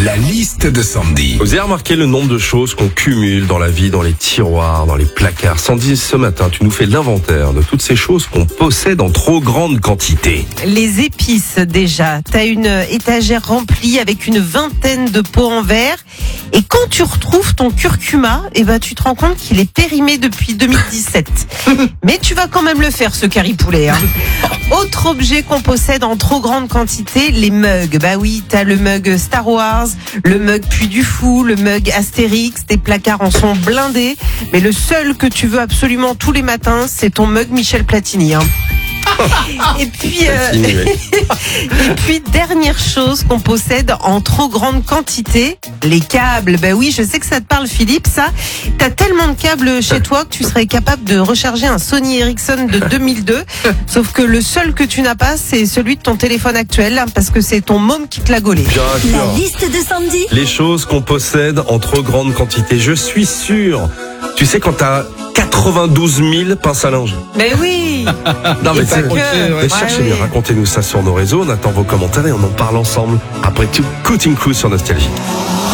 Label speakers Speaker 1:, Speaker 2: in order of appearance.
Speaker 1: La liste de Sandy.
Speaker 2: Vous avez remarqué le nombre de choses qu'on cumule dans la vie, dans les tiroirs, dans les placards. Sandy, ce matin, tu nous fais l'inventaire de toutes ces choses qu'on possède en trop grande quantité.
Speaker 3: Les épices déjà. T'as une étagère remplie avec une vingtaine de pots en verre. Et quand tu retrouves ton curcuma, tu te rends compte qu'il est périmé depuis 2017. Mais tu vas quand même le faire, ce curry poulet. Autre objet qu'on possède en trop grande quantité, les mugs. Bah oui, t'as le mug Star Wars, le mug Puy du Fou, le mug Astérix. Tes placards en sont blindés. Mais le seul que tu veux absolument tous les matins, c'est ton mug Michel Platini. Et puis dernière chose qu'on possède en trop grande quantité, les câbles. Ben oui, je sais que ça te parle, Philippe, ça. T'as tellement de câbles chez toi que tu serais capable de recharger un Sony Ericsson de 2002. Sauf que le seul que tu n'as pas, c'est celui de ton téléphone actuel, parce que c'est ton môme qui te l'a gaulé.
Speaker 2: Bien sûr.
Speaker 4: La liste de Sandy.
Speaker 2: Les choses qu'on possède en trop grande quantité. Je suis sûr. Tu sais, quand t'as 92 000 pinces à linge.
Speaker 3: Mais oui.
Speaker 2: Non, mais
Speaker 3: que.
Speaker 2: cherchez bien, racontez-nous ça sur nos réseaux. On attend vos commentaires et on en parle ensemble. Après tout, Cutting Crew sur Nostalgie.